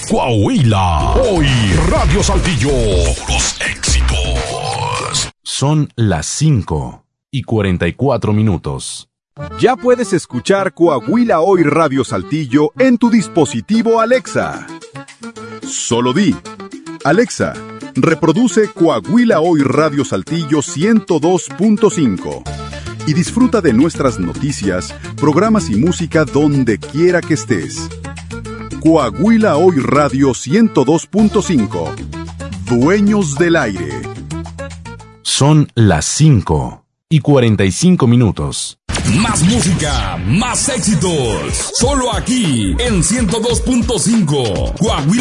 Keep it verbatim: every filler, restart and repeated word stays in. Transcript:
Coahuila. Hoy Radio Saltillo. Los éxitos. Son las cinco y cuarenta y cuatro minutos. Ya puedes escuchar Coahuila Hoy Radio Saltillo en tu dispositivo Alexa. Solo di: Alexa, reproduce Coahuila Hoy Radio Saltillo ciento dos punto cinco y disfruta de nuestras noticias, programas y música donde quiera que estés. Coahuila Hoy Radio ciento dos punto cinco. Dueños del aire. Son las cinco y cuarenta y cinco minutos. Más música, más éxitos. Solo aquí en ciento dos punto cinco. Coahuila.